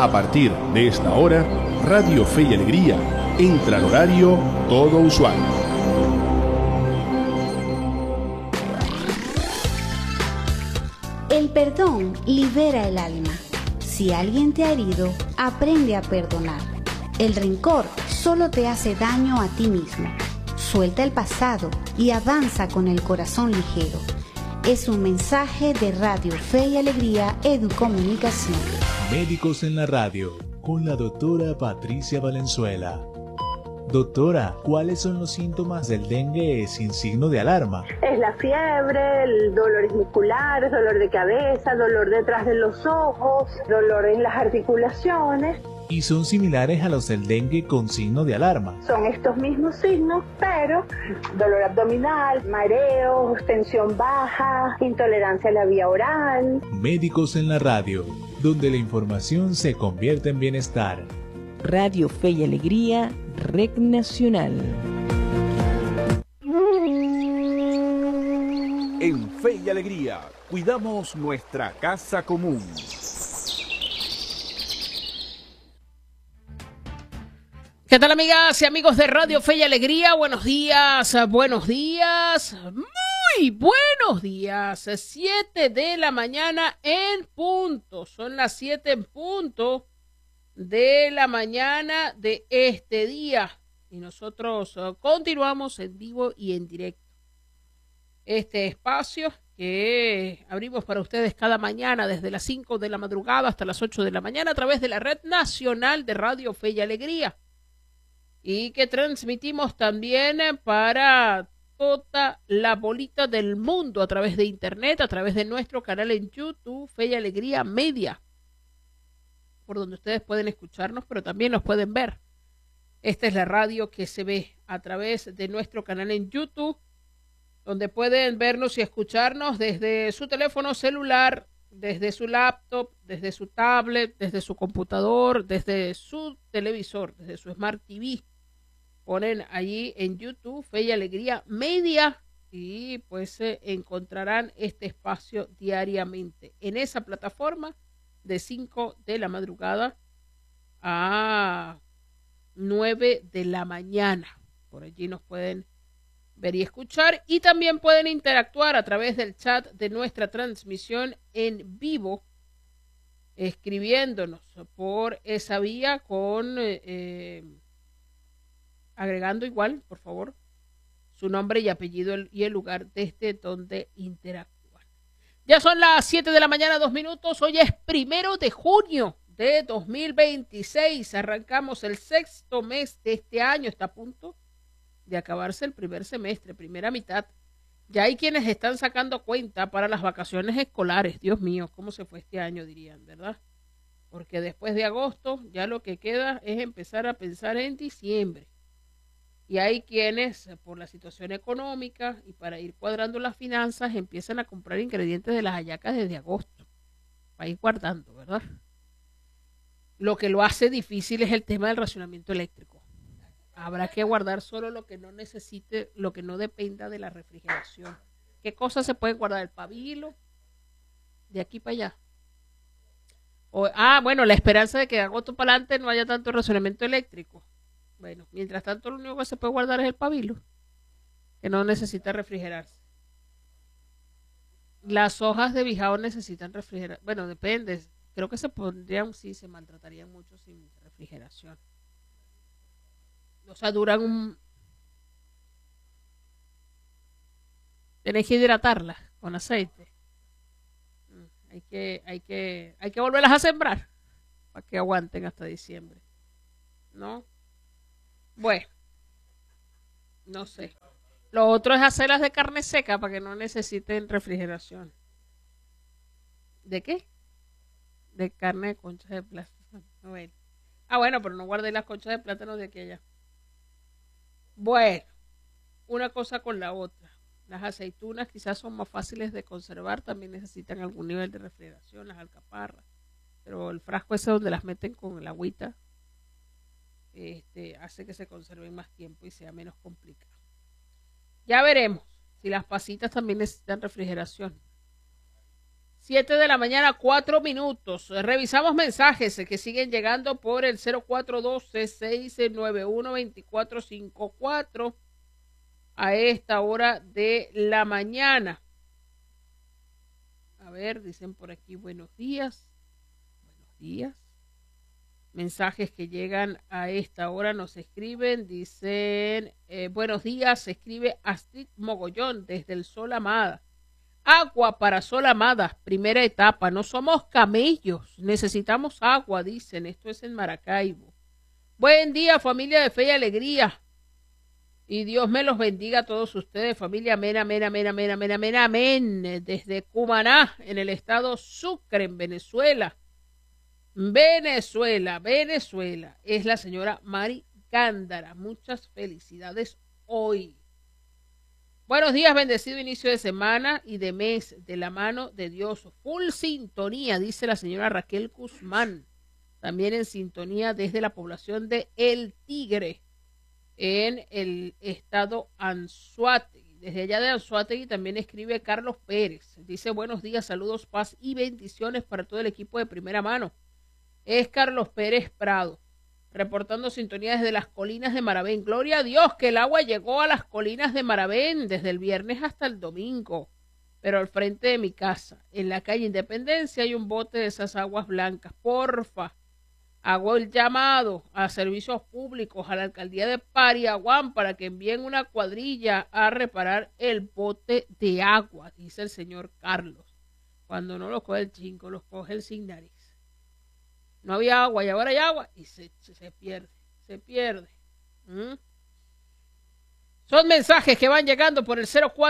A partir de esta hora, Radio Fe y Alegría entra al horario todo usual. El perdón libera el alma. Si alguien te ha herido, aprende a perdonar. El rencor solo te hace daño a ti mismo. Suelta el pasado y avanza con el corazón ligero. Es un mensaje de Radio Fe y Alegría Educomunicación. Médicos en la radio, con la doctora Patricia Valenzuela. Doctora, ¿cuáles son los síntomas del dengue sin signo de alarma? Es la fiebre, el dolores musculares, dolor de cabeza, dolor detrás de los ojos, dolor en las articulaciones. ¿Y son similares a los del dengue con signo de alarma? Son estos mismos signos, pero dolor abdominal, mareos, tensión baja, intolerancia a la vía oral. Médicos en la radio, donde la información se convierte en bienestar. Radio Fe y Alegría, Red Nacional. En Fe y Alegría, cuidamos nuestra casa común. ¿Qué tal, amigas y amigos de Radio Fe y Alegría? Buenos días, muy buenos días. 7 de la mañana en punto. Son las 7 en punto de la mañana de este día. Y nosotros continuamos en vivo y en directo. Este espacio que abrimos para ustedes cada mañana desde las 5 de la madrugada hasta las 8 de la mañana a través de la Red Nacional de Radio Fe y Alegría. Y que transmitimos también para toda la bolita del mundo a través de internet, a través de nuestro canal en YouTube, Fe y Alegría Media, por donde ustedes pueden escucharnos, pero también nos pueden ver. Esta es la radio que se ve a través de nuestro canal en YouTube, donde pueden vernos y escucharnos desde su teléfono celular, desde su laptop, desde su tablet, desde su computador, desde su televisor, desde su Smart TV. Ponen allí en YouTube Fe y Alegría Media y pues encontrarán este espacio diariamente en esa plataforma de 5 de la madrugada a 9 de la mañana. Por allí nos pueden ver y escuchar y también pueden interactuar a través del chat de nuestra transmisión en vivo, escribiéndonos por esa vía con agregando igual, por favor, su nombre y apellido y el lugar desde donde interactúan. Ya son las 7 de la mañana, 2 minutos. Hoy es 1 de junio de 2026. Arrancamos el 6º mes de este año. Está a punto de acabarse el primer semestre, primera mitad. Ya hay quienes están sacando cuenta para las vacaciones escolares. Dios mío, ¿cómo se fue este año, dirían, verdad? Porque después de agosto ya lo que queda es empezar a pensar en diciembre. Y hay quienes, por la situación económica y para ir cuadrando las finanzas, empiezan a comprar ingredientes de las hallacas desde agosto, para ir guardando, ¿verdad? Lo que lo hace difícil es el tema del racionamiento eléctrico. Habrá que guardar solo lo que no necesite, lo que no dependa de la refrigeración. ¿Qué cosas se pueden guardar? El pabilo, de aquí para allá. Bueno, la esperanza de que de agosto para adelante no haya tanto racionamiento eléctrico. Bueno, mientras tanto lo único que se puede guardar es el pabilo, que no necesita refrigerarse. Las hojas de bijao necesitan refrigerar. Bueno, depende. Creo que se pondrían, sí, se maltratarían mucho sin refrigeración. O sea, duran Tenés que hidratarlas con aceite. Hay que volverlas a sembrar para que aguanten hasta diciembre. ¿No? Bueno, no sé. Lo otro es hacerlas de carne seca para que no necesiten refrigeración. ¿De qué? De carne de conchas de plátano. Bueno, pero no guardé las conchas de plátano de aquí allá. Bueno, una cosa con la otra. Las aceitunas quizás son más fáciles de conservar, también necesitan algún nivel de refrigeración, las alcaparras. Pero el frasco ese donde las meten con el agüita hace que se conserven más tiempo y sea menos complicado. Ya veremos si las pasitas también necesitan refrigeración. 7 de la mañana, 4 minutos. Revisamos mensajes que siguen llegando por el 0412-691-2454 a esta hora de la mañana. A ver, dicen por aquí buenos días. Buenos días. Mensajes que llegan a esta hora nos escriben, dicen, buenos días, se escribe Astrid Mogollón desde el Sol Amada. Agua para Sol Amada, primera etapa, no somos camellos, necesitamos agua, dicen, esto es en Maracaibo. Buen día, familia de Fe y Alegría, y Dios me los bendiga a todos ustedes, familia, amén, amén, amén, amén, amén, amén, amén, desde Cumaná, en el estado Sucre, en Venezuela. Venezuela, es la señora Mari Gándara. Muchas felicidades hoy. Buenos días, bendecido inicio de semana y de mes de la mano de Dios. Full sintonía, dice la señora Raquel Guzmán. También en sintonía desde la población de El Tigre, en el estado Anzoátegui. Desde allá de Anzoátegui también escribe Carlos Pérez. Dice buenos días, saludos, paz y bendiciones para todo el equipo de Primera Mano. Es Carlos Pérez Prado, reportando sintonía desde las colinas de Maravén. Gloria a Dios que el agua llegó a las colinas de Maravén desde el viernes hasta el domingo. Pero al frente de mi casa, en la calle Independencia, hay un bote de esas aguas blancas. Porfa, hago el llamado a servicios públicos, a la alcaldía de Pariaguán, para que envíen una cuadrilla a reparar el bote de agua, dice el señor Carlos. Cuando no lo coge el chingo, los coge el sin nariz. No había agua y ahora hay agua y se pierde. Son mensajes que van llegando por el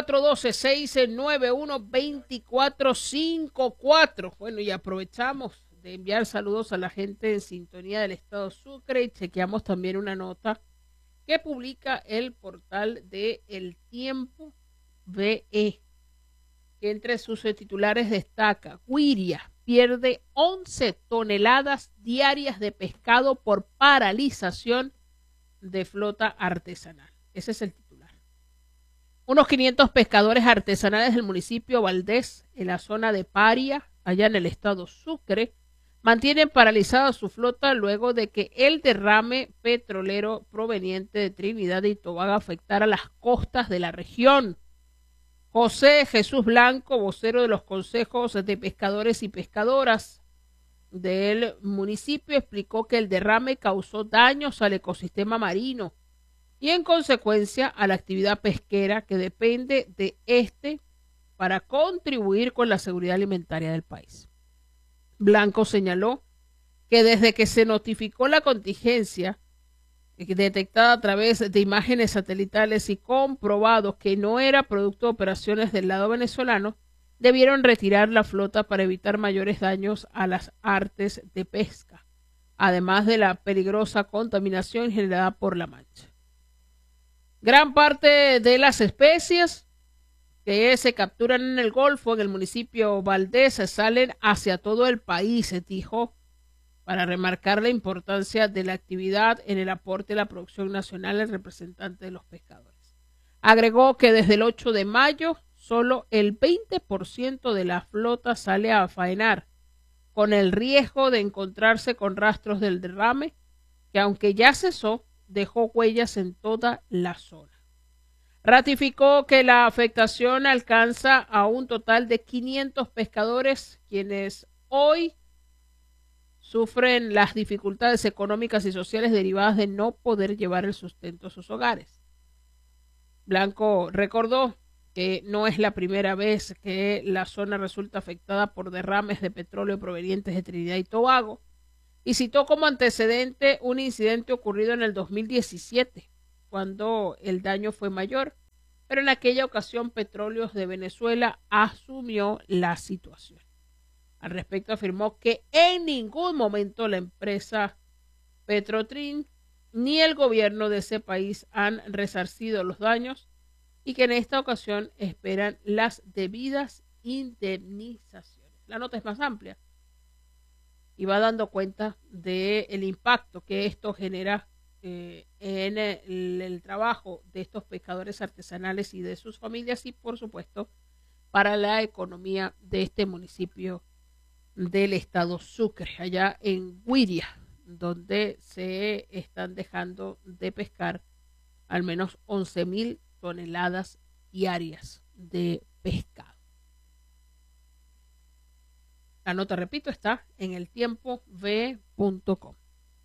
0412-691-2454. Bueno, y aprovechamos de enviar saludos a la gente en sintonía del estado Sucre y chequeamos también una nota que publica el portal de El Tiempo VE, que entre sus titulares destaca: Guiria pierde 11 toneladas diarias de pescado por paralización de flota artesanal. Ese es el titular. Unos 500 pescadores artesanales del municipio Valdés, en la zona de Paria, allá en el estado Sucre, mantienen paralizada su flota luego de que el derrame petrolero proveniente de Trinidad y Tobago afectara las costas de la región. José Jesús Blanco, vocero de los consejos de pescadores y pescadoras del municipio, explicó que el derrame causó daños al ecosistema marino y en consecuencia a la actividad pesquera que depende de este para contribuir con la seguridad alimentaria del país. Blanco señaló que desde que se notificó la contingencia detectada a través de imágenes satelitales y comprobado que no era producto de operaciones del lado venezolano, debieron retirar la flota para evitar mayores daños a las artes de pesca, además de la peligrosa contaminación generada por la mancha. Gran parte de las especies que se capturan en el Golfo, en el municipio Valdés, salen hacia todo el país, se dijo, para remarcar la importancia de la actividad en el aporte a la producción nacional el representante de los pescadores. Agregó que desde el 8 de mayo solo el 20% de la flota sale a faenar, con el riesgo de encontrarse con rastros del derrame, que aunque ya cesó, dejó huellas en toda la zona. Ratificó que la afectación alcanza a un total de 500 pescadores, quienes hoy sufren las dificultades económicas y sociales derivadas de no poder llevar el sustento a sus hogares. Blanco recordó que no es la primera vez que la zona resulta afectada por derrames de petróleo provenientes de Trinidad y Tobago y citó como antecedente un incidente ocurrido en el 2017, cuando el daño fue mayor, pero en aquella ocasión Petróleos de Venezuela asumió la situación. Al respecto afirmó que en ningún momento la empresa Petrotrin ni el gobierno de ese país han resarcido los daños y que en esta ocasión esperan las debidas indemnizaciones. La nota es más amplia y va dando cuenta del impacto que esto genera en el trabajo de estos pescadores artesanales y de sus familias y, por supuesto, para la economía de este municipio del estado Sucre, allá en Güiria, donde se están dejando de pescar al menos 11.000 toneladas diarias de pescado. La nota, repito, está en eltiempov.com.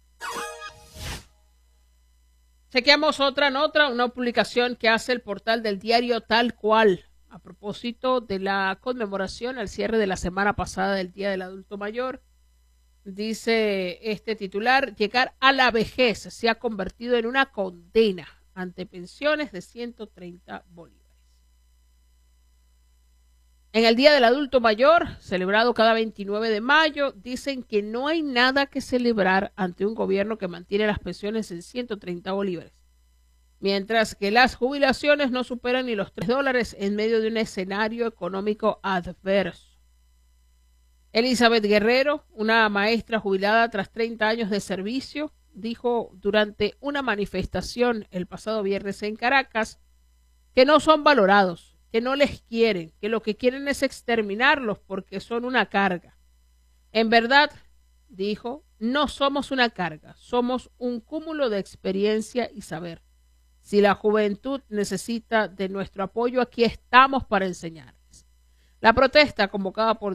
Chequeamos otra nota, una publicación que hace el portal del diario Tal Cual, a propósito de la conmemoración al cierre de la semana pasada del Día del Adulto Mayor. Dice este titular: llegar a la vejez se ha convertido en una condena ante pensiones de 130 bolívares. En el Día del Adulto Mayor, celebrado cada 29 de mayo, dicen que no hay nada que celebrar ante un gobierno que mantiene las pensiones en 130 bolívares, mientras que las jubilaciones no superan ni los $3 en medio de un escenario económico adverso. Elizabeth Guerrero, una maestra jubilada tras 30 años de servicio, dijo durante una manifestación el pasado viernes en Caracas que no son valorados, que no les quieren, que lo que quieren es exterminarlos porque son una carga. En verdad, dijo, no somos una carga, somos un cúmulo de experiencia y saber. Si la juventud necesita de nuestro apoyo, aquí estamos para enseñarles. La protesta, convocada por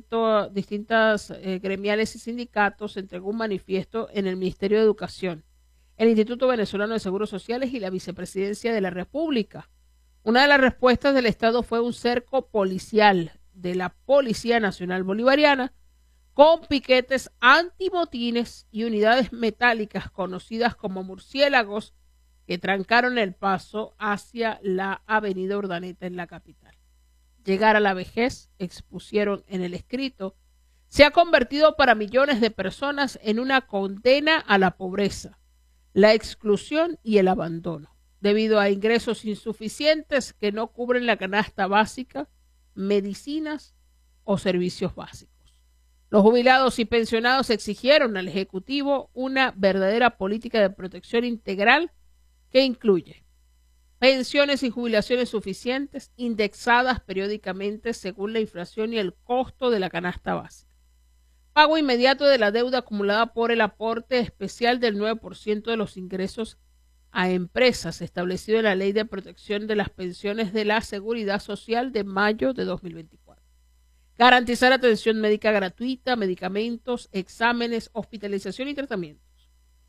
distintas gremiales y sindicatos, entregó un manifiesto en el Ministerio de Educación, el Instituto Venezolano de Seguros Sociales y la Vicepresidencia de la República. Una de las respuestas del Estado fue un cerco policial de la Policía Nacional Bolivariana con piquetes antimotines y unidades metálicas conocidas como murciélagos que trancaron el paso hacia la avenida Urdaneta en la capital. Llegar a la vejez, expusieron en el escrito, se ha convertido para millones de personas en una condena a la pobreza, la exclusión y el abandono, debido a ingresos insuficientes que no cubren la canasta básica, medicinas o servicios básicos. Los jubilados y pensionados exigieron al Ejecutivo una verdadera política de protección integral que incluye pensiones y jubilaciones suficientes, indexadas periódicamente según la inflación y el costo de la canasta básica, pago inmediato de la deuda acumulada por el aporte especial del 9% de los ingresos a empresas establecido en la Ley de Protección de las Pensiones de la Seguridad Social de mayo de 2024. Garantizar atención médica gratuita, medicamentos, exámenes, hospitalización y tratamientos.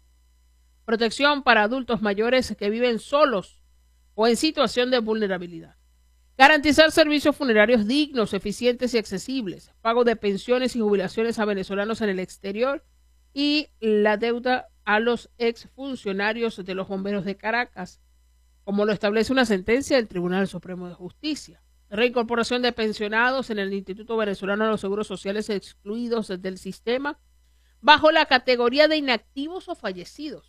Protección para adultos mayores que viven solos o en situación de vulnerabilidad. Garantizar servicios funerarios dignos, eficientes y accesibles. Pago de pensiones y jubilaciones a venezolanos en el exterior y la deuda a los exfuncionarios de los bomberos de Caracas, como lo establece una sentencia del Tribunal Supremo de Justicia. Reincorporación de pensionados en el Instituto Venezolano de los Seguros Sociales excluidos del sistema bajo la categoría de inactivos o fallecidos.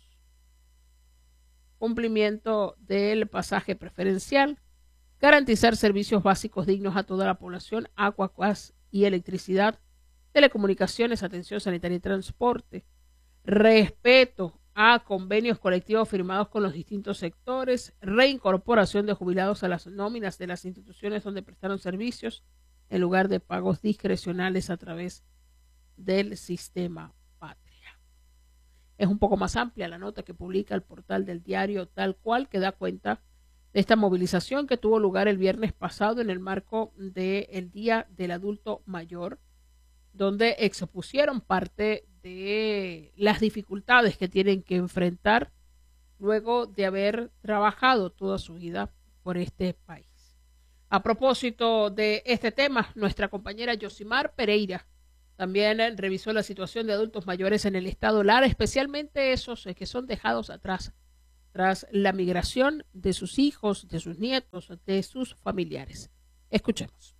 Cumplimiento del pasaje preferencial. Garantizar servicios básicos dignos a toda la población, agua, gas y electricidad, telecomunicaciones, atención sanitaria y transporte. Respeto a convenios colectivos firmados con los distintos sectores, reincorporación de jubilados a las nóminas de las instituciones donde prestaron servicios en lugar de pagos discrecionales a través del sistema Patria. Es un poco más amplia la nota que publica el portal del diario Tal Cual, que da cuenta de esta movilización que tuvo lugar el viernes pasado en el marco del Día del Adulto Mayor, donde expusieron parte de las dificultades que tienen que enfrentar luego de haber trabajado toda su vida por este país. A propósito de este tema, nuestra compañera Yosimar Pereira también revisó la situación de adultos mayores en el estado Lara, especialmente esos que son dejados atrás tras la migración de sus hijos, de sus nietos, de sus familiares. Escuchemos.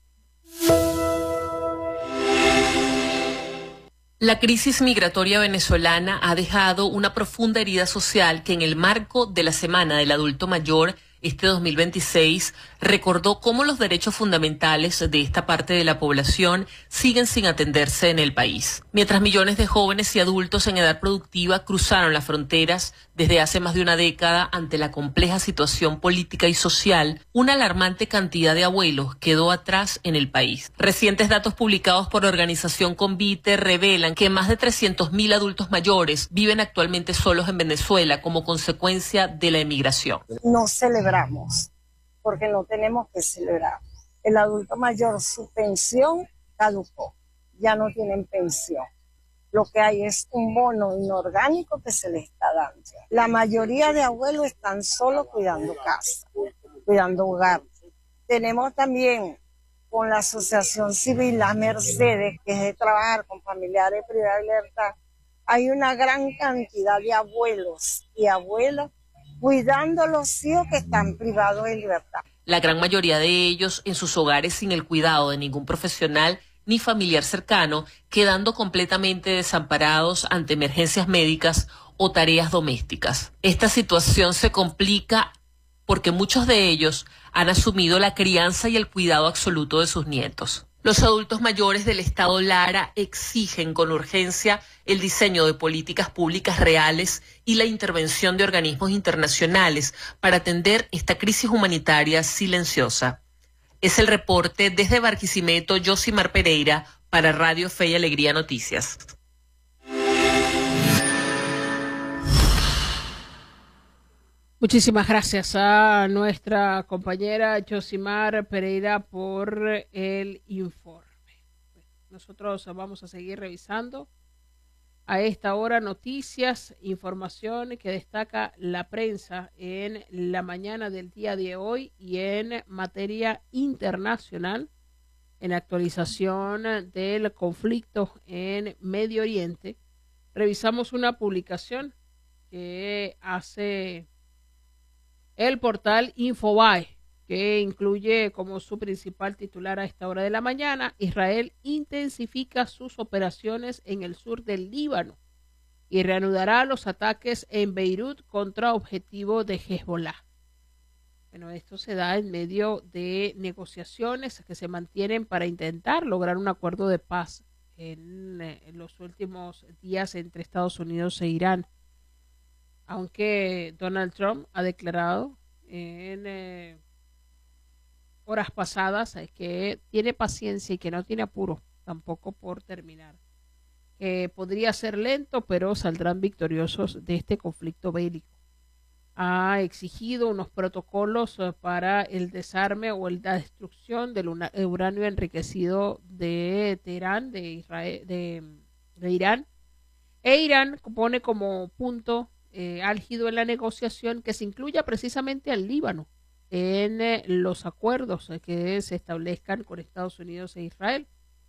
La crisis migratoria venezolana ha dejado una profunda herida social que en el marco de la Semana del Adulto Mayor este 2026 recordó cómo los derechos fundamentales de esta parte de la población siguen sin atenderse en el país. Mientras millones de jóvenes y adultos en edad productiva cruzaron las fronteras desde hace más de una década ante la compleja situación política y social, una alarmante cantidad de abuelos quedó atrás en el país. Recientes datos publicados por la organización Convite revelan que más de 300.000 adultos mayores viven actualmente solos en Venezuela como consecuencia de la emigración. No celebramos, porque no tenemos que celebrar. El adulto mayor, su pensión caducó, ya no tienen pensión. Lo que hay es un bono inorgánico que se les está dando. La mayoría de abuelos están solo cuidando casa, cuidando hogar. Tenemos también con la Asociación Civil Las Mercedes, que es de trabajar con familiares privados de libertad, hay una gran cantidad de abuelos y abuelas cuidando a los hijos que están privados de libertad. La gran mayoría de ellos en sus hogares sin el cuidado de ningún profesional ni familiar cercano, quedando completamente desamparados ante emergencias médicas o tareas domésticas. Esta situación se complica porque muchos de ellos han asumido la crianza y el cuidado absoluto de sus nietos. Los adultos mayores del estado Lara exigen con urgencia el diseño de políticas públicas reales y la intervención de organismos internacionales para atender esta crisis humanitaria silenciosa. Es el reporte desde Barquisimeto, Yosimar Pereira, para Radio Fe y Alegría Noticias. Muchísimas gracias a nuestra compañera Yosimar Pereira por el informe. Nosotros vamos a seguir revisando a esta hora noticias, información que destaca la prensa en la mañana del día de hoy y en materia internacional, en actualización del conflicto en Medio Oriente. Revisamos una publicación que hace el portal Infobae, que incluye como su principal titular a esta hora de la mañana: Israel intensifica sus operaciones en el sur del Líbano y reanudará los ataques en Beirut contra objetivo de Hezbollah. Bueno, esto se da en medio de negociaciones que se mantienen para intentar lograr un acuerdo de paz en los últimos días entre Estados Unidos e Irán. Aunque Donald Trump ha declarado en horas pasadas que tiene paciencia y que no tiene apuro tampoco por terminar. Podría ser lento, pero saldrán victoriosos de este conflicto bélico. Ha exigido unos protocolos para el desarme o la destrucción del uranio enriquecido de Teherán, de Israel, de Irán. E Irán pone como punto álgido en la negociación que se incluya precisamente al Líbano en los acuerdos que se establezcan con Estados Unidos e Israel.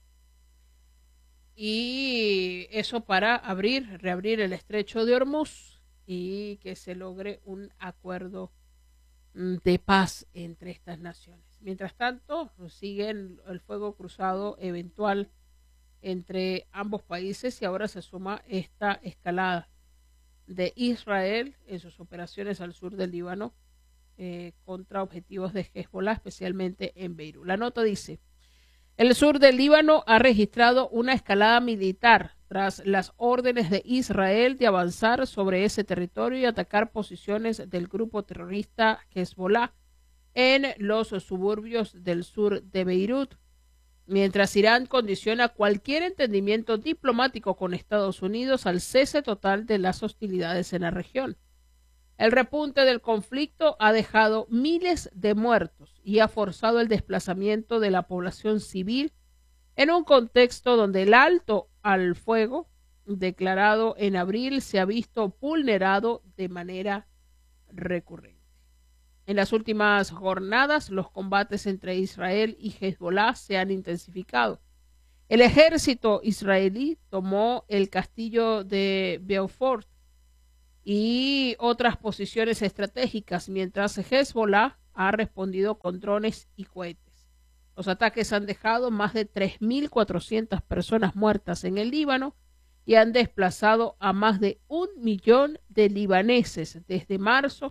Y eso para reabrir el estrecho de Hormuz y que se logre un acuerdo de paz entre estas naciones. Mientras tanto, siguen el fuego cruzado eventual entre ambos países y ahora se suma esta escalada de Israel en sus operaciones al sur del Líbano contra objetivos de Hezbollah, especialmente en Beirut. La nota dice: el sur del Líbano ha registrado una escalada militar tras las órdenes de Israel de avanzar sobre ese territorio y atacar posiciones del grupo terrorista Hezbollah en los suburbios del sur de Beirut, mientras Irán condiciona cualquier entendimiento diplomático con Estados Unidos al cese total de las hostilidades en la región. El repunte del conflicto ha dejado miles de muertos y ha forzado el desplazamiento de la población civil en un contexto donde el alto al fuego declarado en abril se ha visto vulnerado de manera recurrente. En las últimas jornadas, los combates entre Israel y Hezbollah se han intensificado. El ejército israelí tomó el castillo de Beaufort y otras posiciones estratégicas, mientras Hezbollah ha respondido con drones y cohetes. Los ataques han dejado más de 3.400 personas muertas en el Líbano y han desplazado a más de 1 millón de libaneses desde marzo,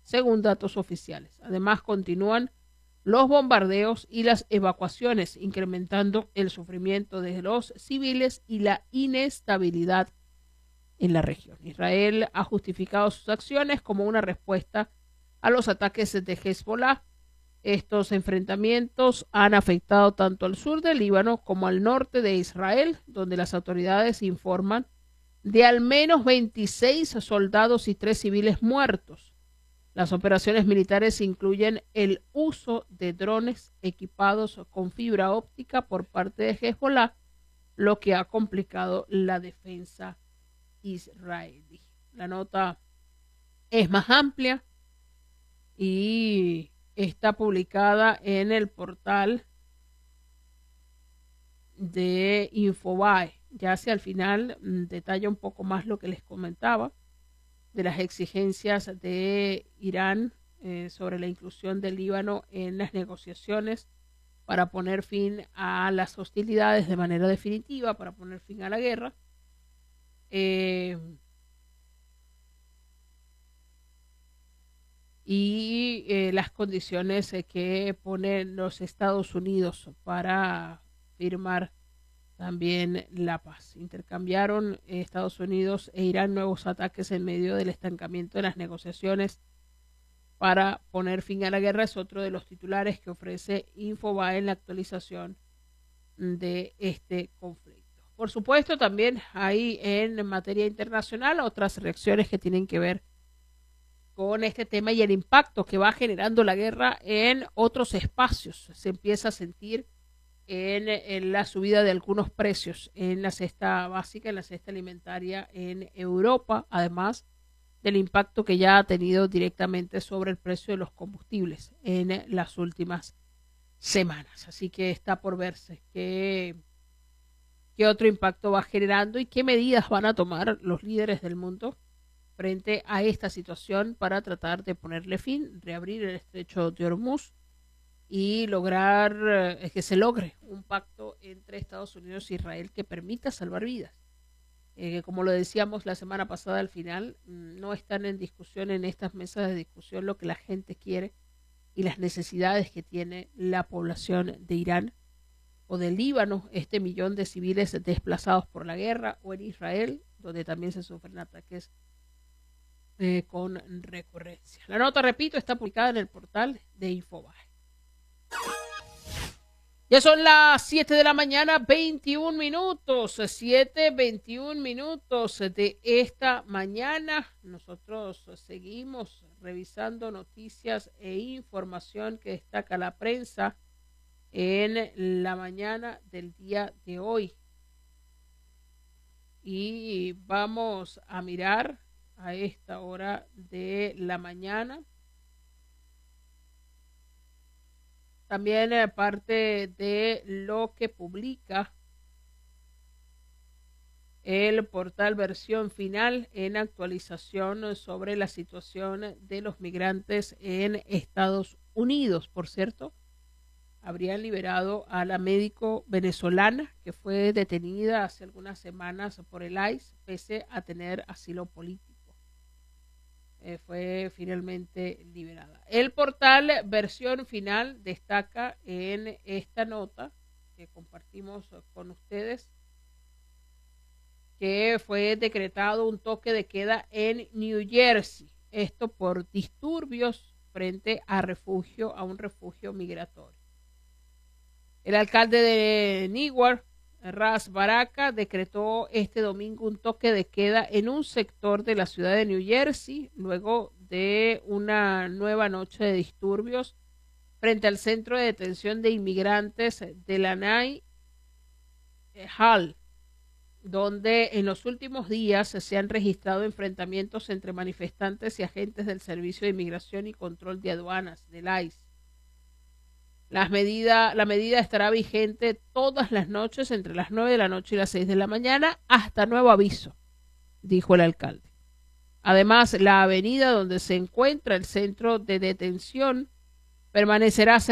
según datos oficiales. Además, continúan los bombardeos y las evacuaciones, incrementando el sufrimiento de los civiles y la inestabilidad en la región. Israel ha justificado sus acciones como una respuesta a los ataques de Hezbollah. Estos enfrentamientos han afectado tanto al sur del Líbano como al norte de Israel, donde las autoridades informan de al menos 26 soldados y 3 civiles muertos. Las operaciones militares incluyen el uso de drones equipados con fibra óptica por parte de Hezbollah, lo que ha complicado la defensa israelí. La nota es más amplia y está publicada en el portal de Infobae. Ya hacia el final detalla un poco más lo que les comentaba de las exigencias de Irán sobre la inclusión del Líbano en las negociaciones para poner fin a las hostilidades de manera definitiva, para poner fin a la guerra. Las condiciones que ponen los Estados Unidos para firmar también la paz. Intercambiaron Estados Unidos e Irán nuevos ataques en medio del estancamiento de las negociaciones para poner fin a la guerra. Es otro de los titulares que ofrece Infobae en la actualización de este conflicto. Por supuesto, también hay en materia internacional otras reacciones que tienen que ver con este tema y el impacto que va generando la guerra en otros espacios. Se empieza a sentir en la subida de algunos precios en la cesta básica, en la cesta alimentaria en Europa, además del impacto que ya ha tenido directamente sobre el precio de los combustibles en las últimas semanas. Así que está por verse qué otro impacto va generando y qué medidas van a tomar los líderes del mundo frente a esta situación para tratar de ponerle fin, reabrir el estrecho de Hormuz y lograr que se logre un pacto entre Estados Unidos e Israel que permita salvar vidas. Como lo decíamos la semana pasada, al final no están en discusión en estas mesas de discusión lo que la gente quiere y las necesidades que tiene la población de Irán o del Líbano, este millón de civiles desplazados por la guerra, o en Israel, donde también se sufren ataques con recurrencia. La nota, repito, está publicada en el portal de Infobae. Ya son las 7 de la mañana, 21 minutos, 7:21 minutos de esta mañana. Nosotros seguimos revisando noticias e información que destaca la prensa en la mañana del día de hoy. Y vamos a mirar a esta hora de la mañana también parte de lo que publica el portal Versión Final en actualización sobre la situación de los migrantes en Estados Unidos. Por cierto, habrían liberado a la médico venezolana que fue detenida hace algunas semanas por el ICE pese a tener asilo político. Fue finalmente liberada. El portal Versión Final destaca en esta nota que compartimos con ustedes que fue decretado un toque de queda en New Jersey. Esto por disturbios frente a un refugio migratorio. El alcalde de Newark, Ras Baraka, decretó este domingo un toque de queda en un sector de la ciudad de New Jersey luego de una nueva noche de disturbios frente al centro de detención de inmigrantes de Lanai Hall, donde en los últimos días se han registrado enfrentamientos entre manifestantes y agentes del Servicio de Inmigración y Control de Aduanas, del ICE. La medida estará vigente todas las noches entre las 9 de la noche y las 6 de la mañana hasta nuevo aviso, dijo el alcalde. Además, la avenida donde se encuentra el centro de detención permanecerá cerrada